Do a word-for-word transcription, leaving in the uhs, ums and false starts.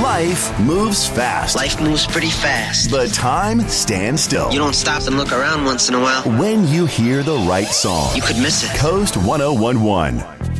Life moves fast. Life moves pretty fast. But time stands still. You don't stop and look around once in a while. When you hear the right song. You could miss it. Coast one oh one one.